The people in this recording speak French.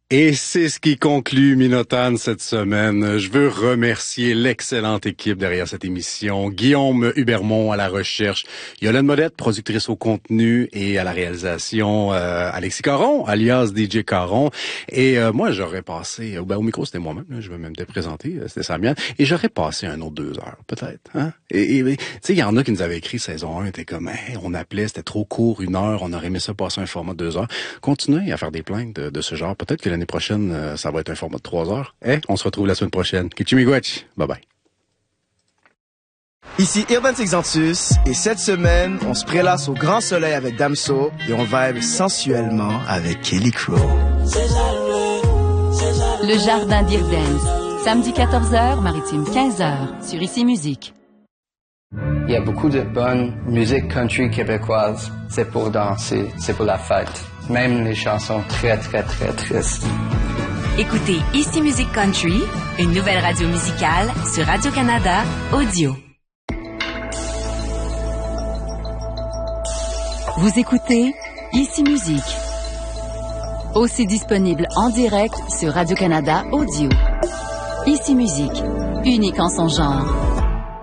Et c'est ce qui conclut Minotane cette semaine. Je veux remercier l'excellente équipe derrière cette émission. Guillaume Hubermont à la recherche, Yolande Modette, productrice au contenu et à la réalisation, Alexis Caron, alias DJ Caron. Et moi, j'aurais passé, au micro, c'était moi-même, là, je vais même te présenter, c'était Samian. Et j'aurais passé un autre 2 heures, peut-être. Hein? Et tu sais, il y en a qui nous avaient écrit saison 1, était comme, hey, on appelait, c'était trop court, 1 heure, on aurait aimé ça passer un format de 2 heures. Continuez à faire des plaintes de ce genre. Peut-être que l'année prochaine, ça va être un format de 3 heures. On se retrouve la semaine prochaine. Kichimigwech. Bye bye. Ici Irvan Sexantus, et cette semaine, on se prélasse au grand soleil avec Damso et on vibe sensuellement avec Kelly Crow. Le jardin d'Irvance, samedi 14h, maritime 15h, sur Ici Musique. Il y a beaucoup de bonne musique country québécoise. C'est pour danser, c'est pour la fête. Même les chansons très, très, très tristes. Écoutez Ici Musique Country, une nouvelle radio musicale sur Radio-Canada Audio. Vous écoutez Ici Musique. Aussi disponible en direct sur Radio-Canada Audio. Ici Musique, unique en son genre.